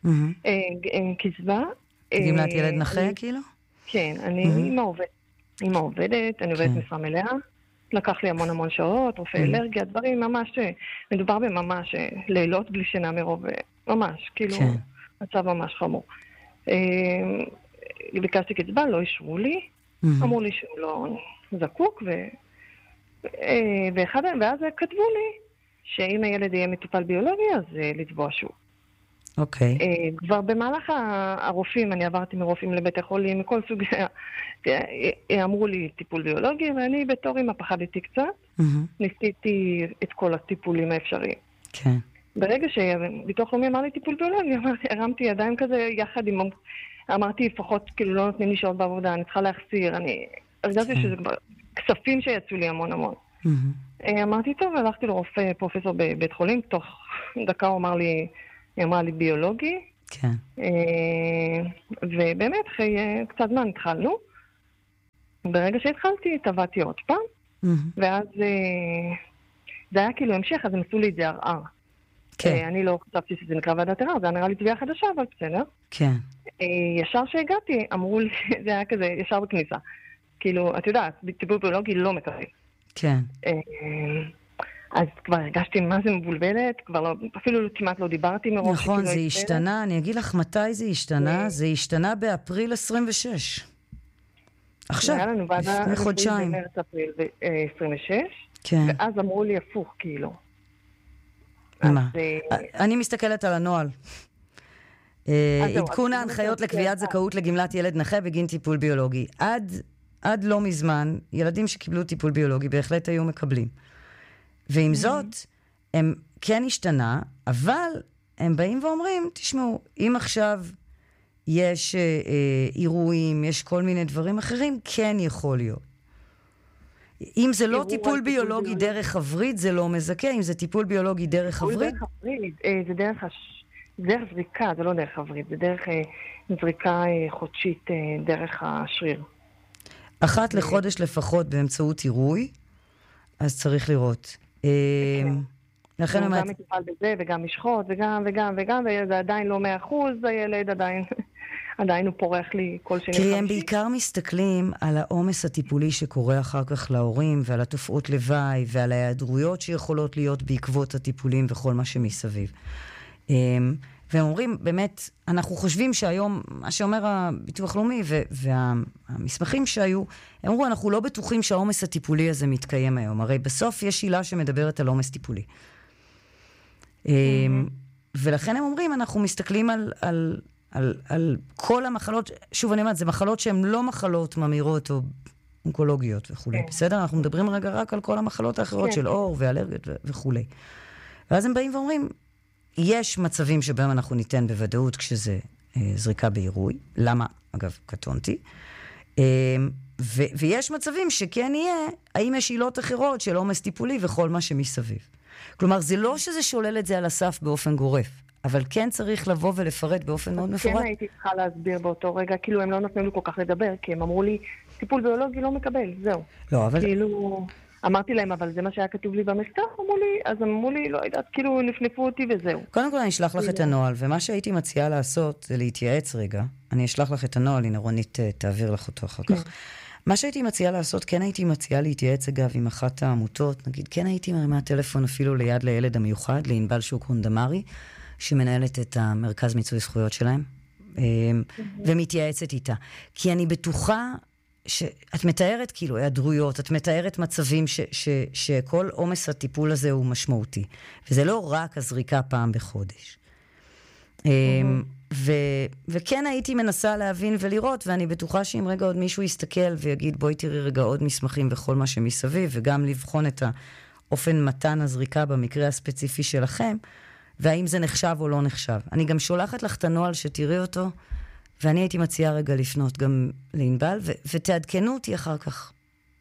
U: קצבה.
A: גמלת ילד נכה כאילו?
U: כן, אני אימא עובדת, אני עובדת משרה מלאה. לקח לי המון שעות, רופא אלרגיה, דברים ממש, מדובר בממש לילות בלי שינה מרוב, ממש, כאילו, מצב ממש חמור. ביקשתי קצבה, לא אישרו לי, אמרו לי שהוא לא זקוק, ואז כתבו לי שאם הילד יהיה מטופל ביולוגי, אז לתבוע שוב.
A: אוקיי.
U: כבר במהלך הרופאים, אני עברתי מרופאים לבית החולים, מכל סוגי, אמרו לי טיפול ביולוגי, ואני בתור אמא פחדתי קצת, ניסיתי את כל הטיפולים האפשריים.
A: כן.
U: ברגע שביטוח לאומי אמר לי טיפול ביולוגי, הרמתי ידיים כזה יחד עם, אמרתי לפחות, כאילו לא נותנים לי שעות בעבודה, אני צריכה להחסיר, אני הרגשתי שזה כבר כספים שיצאו לי המון. אמרתי טוב, הלכתי לרופא פרופסור בבית חולים, תוך דקה הוא אמרה לי ביולוגי.
A: כן.
U: ובאמת, אחרי קצת זמן התחלנו. ברגע שהתחלתי, טבעתי עוד פעם. ואז זה היה כאילו המשך, אז הם עשו לי את זה ערער.
A: כן.
U: אני לא חשבתי שזה נקרא ועדת ערער, זה היה נראה לי תביעה חדשה, אבל בסדר.
A: כן.
U: ישר שהגעתי, אמרו לי, זה היה כזה, ישר בכניסה. כאילו, את יודעת, טיפול ביולוגי לא מקבל.
A: כן.
U: אז כבר הרגשתי מה זה מבולבלת, כבר לא, אפילו כמעט לא דיברתי מראש.
A: נכון, זה השתנה, אני אגיד לך מתי זה השתנה, זה השתנה באפריל 26. עכשיו,
U: היה לנו ועדה
A: לפני חודשיים.
U: במרץ אפריל 26,
A: כן.
U: ואז אמרו לי הפוך, כאילו.
A: מה? אני מסתכלת על הנוהל. עדכון ההנחיות לקביעת זכאות לגמלת ילד נכה בגין טיפול ביולוגי. עד לא מזמן, ילדים שקיבלו טיפול ביולוגי בהחלט היו מקבלים. ועם זאת, הם כן השתנה, אבל הם באים ואומרים, תשמעו, אם עכשיו יש אירועים, יש כל מיני דברים אחרים, כן יכול להיות. אם זה לא טיפול ביולוגי דרך הברית, זה לא מזכה. אם זה טיפול ביולוגי דרך הברית...
U: זה דרך זריקה, זה לא דרך הברית, זה דרך זריקה חודשית דרך השריר.
A: אחת לחודש לפחות באמצעות עירוי, אז צריך לראות.
U: לכן גם מטופל בזה, וגם משחות, וגם, וזה עדיין לא 100%, הילד עדיין הוא פורח לי כל שני חמישי.
A: כי הם בעיקר מסתכלים על העומס הטיפולי שקורה אחר כך להורים, ועל התופעות לוואי, ועל ההיעדרויות שיכולות להיות בעקבות הטיפולים וכל מה שמסביב. והם אומרים, באמת, אנחנו חושבים שהיום, מה שאומר הביטוח לאומי והמסמכים שהיו, הם אמרו, אנחנו לא בטוחים שהעומס הטיפולי הזה מתקיים היום. הרי בסוף יש שאלה שמדברת על עומס טיפולי. ולכן הם אומרים, אנחנו מסתכלים על כל המחלות, שוב אני אומרת, זה מחלות שהן לא מחלות ממאירות או אונקולוגיות וכו'. בסדר? אנחנו מדברים רגע רק על כל המחלות האחרות של אור ואלרגיות וכו'. ואז הם באים ואומרים, יש מצבים שבהם אנחנו ניתן בוודאות כשזה זריקה בעירוי. למה? אגב, קטונתי. ויש מצבים שכן יהיה, האם יש עילות אחרות של עומס טיפולי וכל מה שמסביב. כלומר, זה לא שזה שולל את זה על הסף באופן גורף, אבל כן צריך לבוא ולפרט באופן מאוד מפורט.
U: כן הייתי צריכה להסביר באותו רגע, כאילו הם לא נתנו לי כל כך לדבר, כי הם אמרו לי, טיפול ביולוגי לא מקבל, זהו.
A: לא, אבל...
U: כאילו... אמרתי להם, אבל זה מה שהיה כתוב לי במכתב, אז אמרו לי, לא יודעת, כאילו נפנפו אותי וזהו.
A: קודם כל אני אשלח לך את הנוהל, ומה שהייתי מציעה לעשות זה להתייעץ רגע. אני אשלח לך את הנוהל, הנה רונית תעביר לך אותו אחר כך. מה שהייתי מציעה לעשות, כן הייתי מציעה להתייעץ אגב עם אחת העמותות, נגיד, כן הייתי מרימה טלפון אפילו ליד לילד המיוחד, לענבל שוקרון דמרי, שמנהלת את המרכז מיצוי זכויות שלהם, ומתייעצת איתה. כי אני בטוחה שאת מתארת כאילו היעדרויות, את מתארת מצבים שכל עומס הטיפול הזה הוא משמעותי. וזה לא רק הזריקה פעם בחודש. וכן הייתי מנסה להבין ולראות, ואני בטוחה שאם רגע עוד מישהו יסתכל ויגיד, בואי תראי רגע עוד מסמכים וכל מה שמסביב, וגם לבחון את האופן מתן הזריקה במקרה הספציפי שלכם, והאם זה נחשב או לא נחשב. אני גם שולחת לך את הנוהל שתראי אותו, ואני הייתי מציעה רגע לפנות גם לענבל, ותעדכנו אותי אחר כך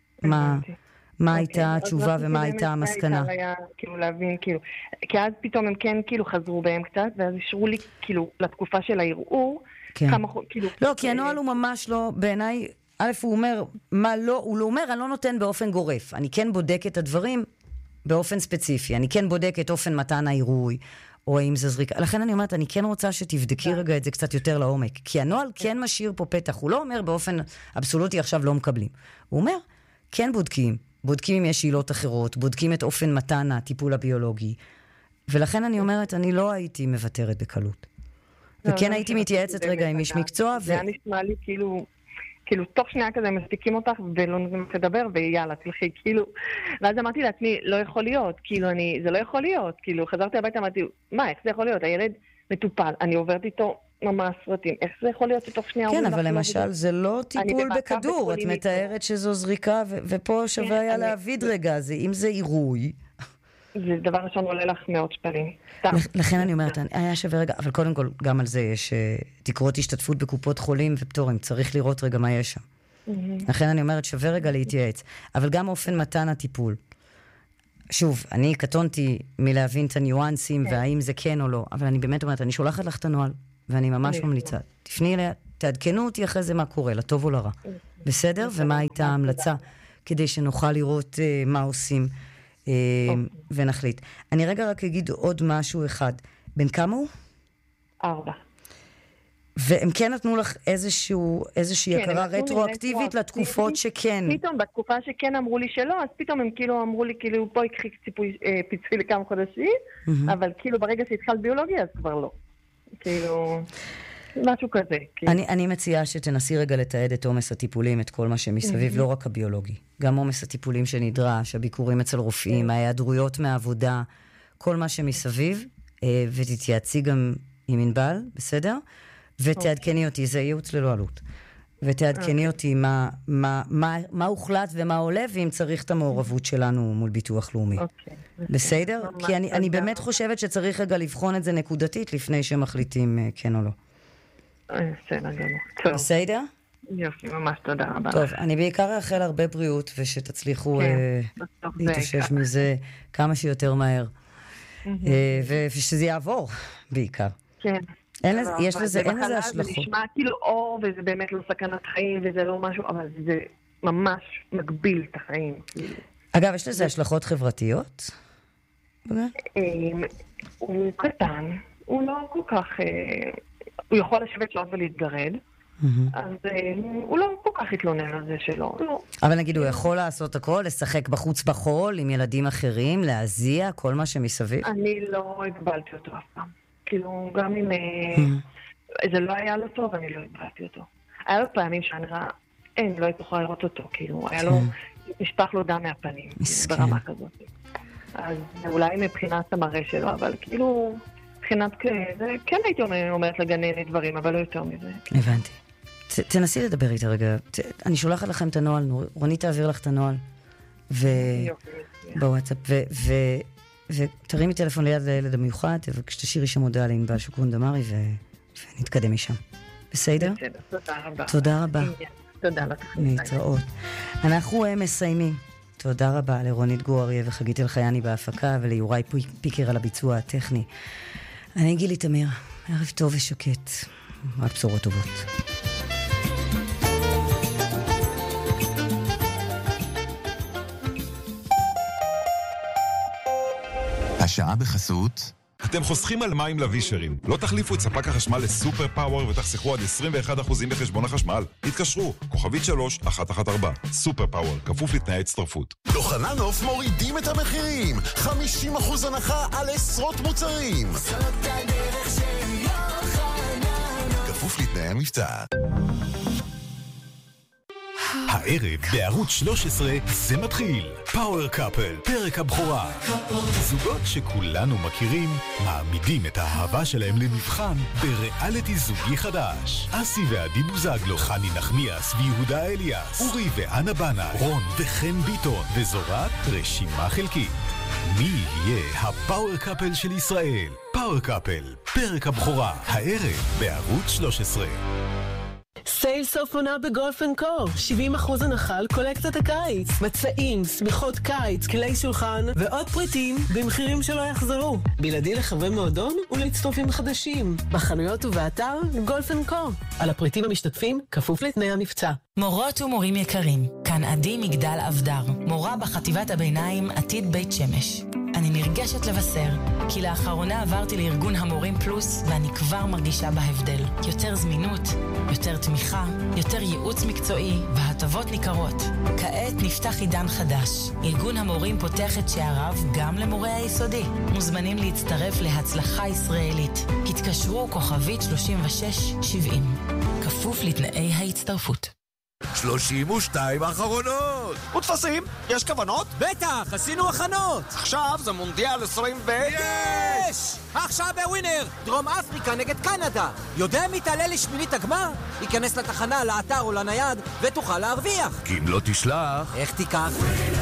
A: מה הייתה התשובה ומה הייתה המסקנה.
U: כאילו להבין, כאילו, כי אז פתאום הם כן כאילו חזרו בהם קצת, ואז אישרו לי כאילו לתקופה של הערעור, כמה כאילו...
A: לא, כי הנוהל הוא ממש לא, בעיניי, א' הוא אומר, מה לא, הוא לא אומר, אני לא נותן באופן גורף. אני כן בודק את הדברים באופן ספציפי. אני כן בודק את אופן מתן העירוי, או האם זה זריקה. לכן אני אומרת, אני כן רוצה שתבדקי רגע את זה קצת יותר לעומק. כי הנוהל כן משאיר פה פתח. הוא לא אומר באופן אבסולוטי עכשיו לא מקבלים. הוא אומר, כן בודקים אם יש עילות אחרות, בודקים את אופן מתן הטיפול הביולוגי. ולכן אני אומרת, אני לא הייתי מוותרת בקלות. וכן הייתי מתייעצת רגע עם איש מקצוע.
U: זה היה נשמע לי כאילו תוך שנייה כזה מספיקים אותך ולא נותנים לדבר ויאללה, תלכי, כאילו. ואז אמרתי לעצמי, לא יכול להיות, כאילו זה לא יכול להיות, כאילו חזרתי הביתה, אמרתי, מה, איך זה יכול להיות? הילד מטופל, אני עוברת איתו ממש סרטים, איך זה יכול להיות שתוך שנייה...
A: כן, אבל למשל, זה לא טיפול בכדור, את מתארת שזו זריקה, ופה שווה היה להביד רגע, אם זה עירוי...
U: זה דבר ראשון עולה לך מאות שקלים.
A: לכן אני אומרת, היה שווה רגע, אבל קודם כל, גם על זה יש תקרות השתתפות בקופות חולים ופטורים, צריך לראות רגע מה יש שם. לכן אני אומרת, שווה רגע להתייעץ. אבל גם אופן מתן הטיפול. שוב, אני קטונתי מלהבין את הניואנסים, והאם זה כן או לא, אבל אני באמת אומרת, אני שולחת לך את הנוהל, ואני ממש ממליצה. תפני אליה, תעדכנו אותי אחרי זה מה קורה, לטוב או לרע. בסדר? ומה הייתה ההמלצה, כדי שנוכל לראות מה עושים. ונחליט. אני רגע רק אגיד עוד משהו אחד. בן כמה הוא?
U: 4.
A: והם כן נתנו לך איזושהי הכרה רטרואקטיבית לתקופות שכן.
U: פתאום, בתקופה שכן אמרו לי שלא, אז פתאום הם כאילו אמרו לי, כאילו, בואי קחי פיצוי לכמה חודשים, אבל כאילו ברגע שהתחלת ביולוגיה, אז כבר לא. כאילו... משהו כזה.
A: אני מציעה שתנסי רגע לתעד את עומס הטיפולים, את כל מה שמסביב, לא רק הביולוגי. גם עומס הטיפולים שנדרש, הביקורים אצל רופאים, ההיעדרויות מהעבודה, כל מה שמסביב, ותתייעצי גם עם ענבל, בסדר? ותעדכני אותי, זה ייעוץ ללא עלות. ותעדכני אותי מה הוחלט ומה עולה, ואם צריך את המעורבות שלנו מול ביטוח לאומי. בסדר? כי אני באמת חושבת שצריך רגע לבחון את זה נקודתית, לפני שמחליטים כן או לא.
U: בסדר גמור.
A: בסדר?
U: יופי, ממש תודה רבה.
A: טוב, אני בעיקר אאחל הרבה בריאות, ושתצליחו להתאושש מזה כמה שיותר מהר. ושזה יעבור, בעיקר.
U: כן.
A: יש לזה השלכות.
U: זה נשמע כאילו אור, וזה באמת לא סכנת חיים, וזה לא משהו, אבל זה ממש מגביל את החיים.
A: אגב, יש לזה השלכות חברתיות?
U: הוא קטן, הוא לא כל כך... הוא יכול לשבת שעות ולהתגרד, אז הוא לא כל כך התלונן על זה שלו.
A: אבל נגיד, הוא יכול לעשות הכל, לשחק בחוץ בחול עם ילדים אחרים, להזיע, כל מה שמסביב?
U: אני לא הגבלתי אותו אף פעם. כאילו, גם אם זה לא היה לו טוב, אני לא הגבלתי אותו. היה לו פעמים שאני ראה, לא הייתי יכולה לראות אותו, כאילו, היה לו, נשפך לו דם מהפנים, ברמה כזאת. אז אולי מבחינת המראה שלו, אבל כאילו, מבחינת כזה, כן הייתי אומרת לגננת דברים, אבל לא יותר מזה.
A: הבנתי. תנסי לדבר איתה רגע. אני שולחת לכם את הנוהל, רונית תעביר לך את הנוהל. בוואטסאפ, ותרימי טלפון ליד לילד המיוחד, וכשתשאירי שם הודעה לענבל שוקרון דמרי, ונתקדם משם. בסדר?
U: תודה רבה.
A: תודה רבה.
U: תודה לך.
A: להתראות. אנחנו מסיימים. תודה רבה לרונית גור אריה וחגית אלחייני בהפקה, וליוראי פיקר על הביצוע הטכני. אני גילי תמיר. ערב טוב ושקט. רק בשורות טובות.
B: השעה בחסות.
V: אתם חוסכים על מים לווישרים. לא תחליפו את ספק החשמל לסופר פאוור ותחסכו עד 21% בחשבון החשמל. התקשרו, כוכבית 3114. סופר פאוור, כפוף לתנאי הצטרפות.
G: יוחננוף מורידים את המחירים. 50% הנחה על עשרות מוצרים. זאת הדרך של יוחננוף. כפוף לתנאי המבצע.
J: הערב בערוץ 13 זה מתחיל. פאוור קאפל, פרק הבכורה. זוגות שכולנו מכירים מעמידים את האהבה שלהם למבחן בריאליטי זוגי חדש. אסי ועדי בוזגלו, חני נחמיאס ויהודה אליאס, אורי ואנה בנה, רון וחן ביטון, וזו רק רשימה חלקית. מי יהיה הפאוור קאפל של ישראל? פאוור קאפל, פרק הבכורה. הערב בערוץ 13.
I: סייל סוף עונה בגולף אנד קור. 70% הנחה על קולקציית הקיץ. מצעים, שמיכות קיץ, כלי שולחן ועוד פריטים במחירים שלא יחזרו. בלעדי לחברי מועדון ולהצטרפים חדשים. בחנויות ובאתר גולף אנד קור. על הפריטים המשתתפים כפוף לתנאי המבצע.
W: מורות ומורים יקרים, כאן עדי מגדל אבדר, מורה בחטיבת הביניים עתיד בית שמש. אני נרגשת לבשר, כי לאחרונה עברתי לארגון המורים פלוס, ואני כבר מרגישה בהבדל. יותר זמינות, יותר תמיכה, יותר ייעוץ מקצועי, והטבות ניכרות. כעת נפתח עידן חדש. ארגון המורים פותח את שעריו גם למורי היסודי. מוזמנים להצטרף להצלחה ישראלית. התקשרו כוכבית 3670. כפוף לתנאי ההצטרפות.
L: 32 אחרונות!
M: ותפסים? יש כוונות?
N: בטח, עשינו הכנות!
M: עכשיו זה מונדיאל 20
N: יש! עכשיו בווינר! דרום אפריקה נגד קנדה! יודע מי תעלה לשמינית הגמר? ייכנס לתחנה, לאתר או לנייד ותוכל להרוויח!
L: כי אם לא תשלח...
N: איך תיקח?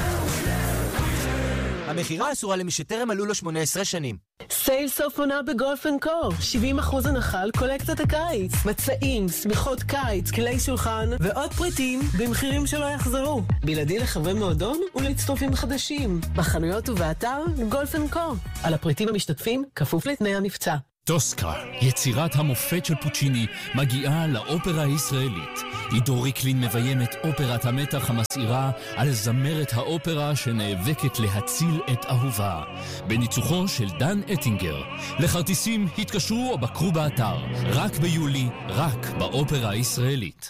N: המחירה אסורה למי שטרם מלאו לו 18 שנים.
I: סייל סוף עונה בגולף אנד קור. 70% הנחה על קולקציית הקיץ. מצעים, שמיכות קיץ, כלי שולחן ועוד פריטים במחירים שלא יחזרו. בלעדי לחברי מועדון ולהצטרפים חדשים. בחנויות ובאתר גולף אנד קור. על הפריטים המשתתפים כפוף לתנאי המבצע.
X: טוסקה, יצירת המופת של פוצ'יני, מגיעה לאופרה הישראלית. עידו ריקלין מביים את אופרת המתח המסעירה על זמרת האופרה שנאבקת להציל את אהובה. בניצוחו של דן אטינגר. לכרטיסים התקשרו או בקרו באתר. רק ביולי, רק באופרה הישראלית.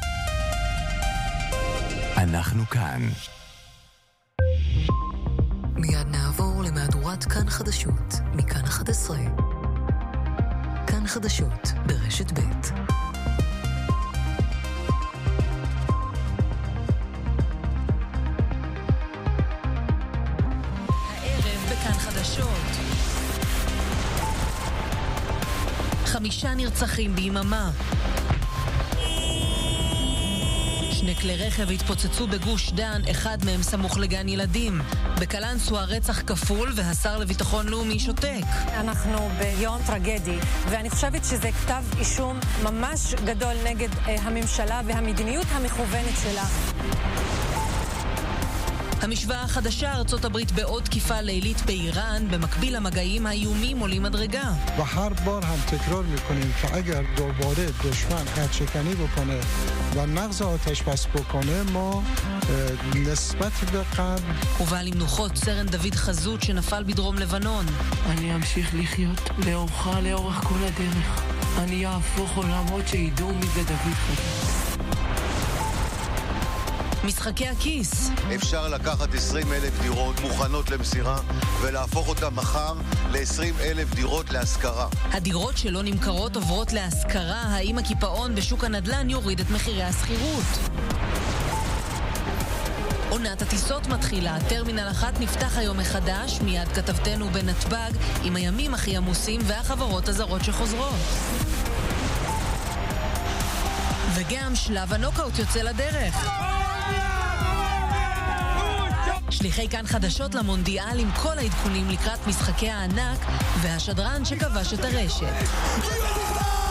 B: אנחנו כאן.
C: מיד נעבור למהדורת כאן חדשות, מכאן 11. כאן כאן חדשות ברשת ב'. הערב בכאן חדשות. 5 נרצחים ביממה. 2 כלי רכב התפוצצו בגוש דן, אחד מהם סמוך לגן ילדים. בקלנסווה רצח כפול והשר לביטחון לאומי שותק.
D: אנחנו ביום טרגדי, ואני חושבת שזה כתב אישום ממש גדול נגד הממשלה והמדיניות המכוונת שלה.
C: המשוואה החדשה, ארצות הברית בעוד תקיפה לילית באיראן, במקביל למגעים האיומים עולים מדרגה.
E: و هر بار هم تکرار میکنیم که اگر دوباره دشمن خودشکنی بکنه و نقض آتش بس بکنه ما نسبت به قبل.
C: ובעל למנוחות סרן דוד חזות שנפל בדרום לבנון.
K: אני אמשיך לחיות לאורך כל הדרך. אני אהפוך עולמות שידעו מי זה דוד חזות.
C: משחקי הכיס.
O: אפשר לקחת 20,000 דירות מוכנות למסירה ולהפוך אותן מחר ל-20,000 דירות להשכרה.
C: הדירות שלא נמכרות עוברות להשכרה. האם הקיפאון בשוק הנדל"ן יוריד את מחירי השכירות? עונת הטיסות מתחילה. טרמינל 1 נפתח היום מחדש. מיד כתבתנו בנתב"ג עם הימים הכי עמוסים והחברות הזרות שחוזרות. וגם שלב הנוקאוט יוצא לדרך. שליחי כאן חדשות למונדיאל עם כל העדכונים לקראת משחקי הענק והשדרן שכבש את הרשת.